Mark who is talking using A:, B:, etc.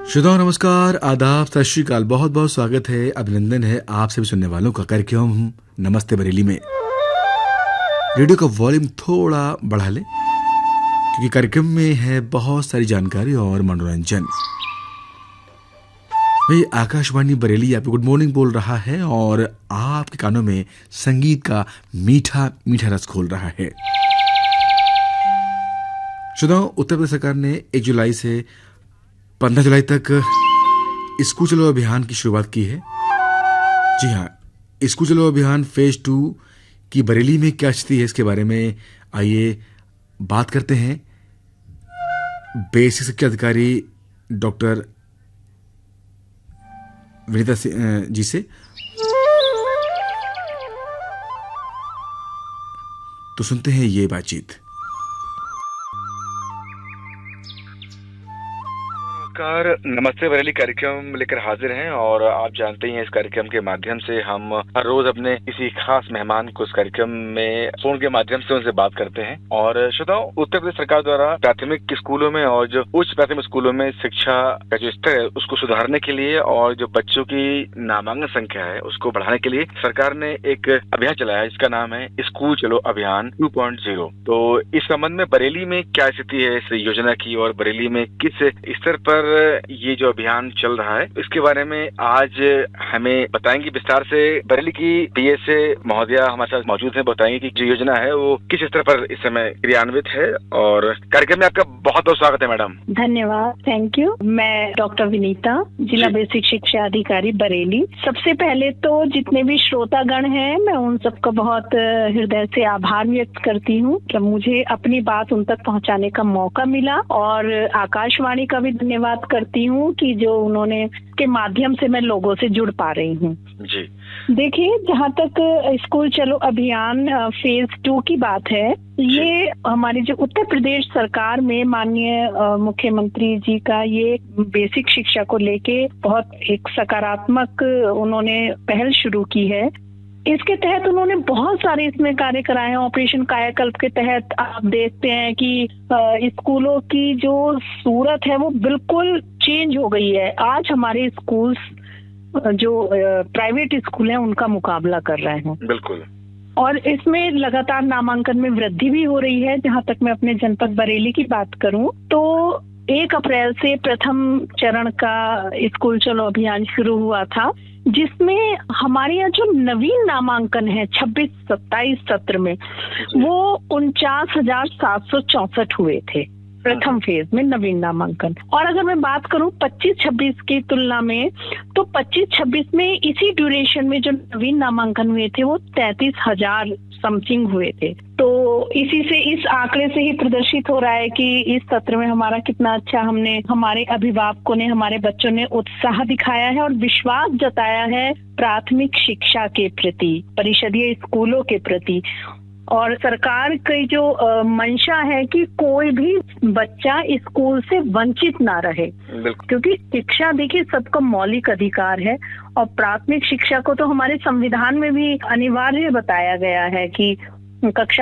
A: श्रोताओं नमस्कार, आदाब, सत श्री अकाल, बहुत बहुत स्वागत है, अभिनंदन है आप सभी सुनने वालों का कार्यक्रम नमस्ते बरेली में। रेडियो का वॉल्यूम थोड़ा बढ़ा ले क्योंकि कार्यक्रम में है बहुत सारी जानकारी और मनोरंजन। भाई आकाशवाणी बरेली आपको गुड मॉर्निंग बोल रहा है और आपके कानों में संगीत का मीठा मीठा रस खोल रहा है। श्रोताओं, उत्तर प्रदेश सरकार ने 1 जुलाई से 15 जुलाई तक स्कूल चलो अभियान की शुरुआत की है। जी हाँ, स्कूल चलो अभियान फेज 2 की बरेली में क्या स्थिति है इसके बारे में आइए बात करते हैं बेसिक शिक्षा अधिकारी डॉक्टर विनीता जी से। तो सुनते हैं ये बातचीत।
B: नमस्ते बरेली कार्यक्रम लेकर हाजिर हैं और आप जानते ही हैं इस कार्यक्रम के माध्यम से हम हर रोज अपने किसी खास मेहमान को इस कार्यक्रम में फोन के माध्यम से उनसे बात करते हैं। और श्रोताओं, उत्तर प्रदेश सरकार द्वारा प्राथमिक स्कूलों में और जो उच्च प्राथमिक स्कूलों में शिक्षा का जो स्तर है उसको सुधारने के लिए और जो बच्चों की नामांकन संख्या है उसको बढ़ाने के लिए सरकार ने एक अभियान चलाया है जिसका नाम है स्कूल चलो अभियान 2.0। तो इस संबंध में बरेली में क्या स्थिति है इस योजना की और बरेली में किस स्तर पर ये जो अभियान चल रहा है इसके बारे में आज हमें बताएंगी विस्तार से बरेली की डीएसए महोदया हमारे साथ मौजूद हैं। बताएंगे कि जो योजना है वो किस स्तर पर इस समय क्रियान्वित है। और कार्यक्रम में आपका बहुत बहुत स्वागत है मैडम।
C: धन्यवाद, थैंक यू। मैं डॉक्टर विनीता, जिला बेसिक शिक्षा अधिकारी बरेली। सबसे पहले तो जितने भी श्रोतागण हैं मैं उन सबका बहुत हृदय से आभार व्यक्त करती हूँ कि मुझे अपनी बात उन तक पहुँचाने का मौका मिला और आकाशवाणी का भी धन्यवाद करती हूँ कि जो उन्होंने के माध्यम से मैं लोगों से जुड़ पा रही हूँ।
B: जी
C: देखिए, जहाँ तक स्कूल चलो अभियान फेज 2 की बात है, ये हमारी जो उत्तर प्रदेश सरकार में माननीय मुख्यमंत्री जी का ये बेसिक शिक्षा को लेके बहुत एक सकारात्मक उन्होंने पहल शुरू की है। इसके तहत उन्होंने बहुत सारे इसमें कार्य कराए हैं। ऑपरेशन कायाकल्प के तहत आप देखते हैं कि स्कूलों की जो सूरत है वो बिल्कुल चेंज हो गई है। आज हमारे स्कूल जो प्राइवेट स्कूल हैं उनका मुकाबला कर रहे हैं।
B: बिल्कुल।
C: और इसमें लगातार नामांकन में वृद्धि भी हो रही है। जहां तक मैं अपने जनपद बरेली की बात करूं तो 1 अप्रैल से प्रथम चरण का स्कूल चलो अभियान शुरू हुआ था, जिसमें हमारे यहाँ जो नवीन नामांकन है 26-27 सत्र में वो 49,764 हुए थे प्रथम फेज में नवीन नामांकन। और अगर मैं बात करूं 25-26 की तुलना में तो 25-26 में इसी ड्यूरेशन में जो नवीन नामांकन हुए थे वो 33,000 समथिंग हुए थे। तो इसी से इस आंकड़े से ही प्रदर्शित हो रहा है कि इस सत्र में हमारा कितना अच्छा हमारे अभिभावकों ने, हमारे बच्चों ने उत्साह दिखाया है और विश्वास जताया है प्राथमिक शिक्षा के प्रति, परिषदीय स्कूलों के प्रति। और सरकार की जो मंशा है कि कोई भी बच्चा स्कूल से वंचित ना रहे, क्योंकि शिक्षा देखिए सबका मौलिक अधिकार है और प्राथमिक शिक्षा को तो हमारे संविधान में भी अनिवार्य बताया गया है कि कक्षा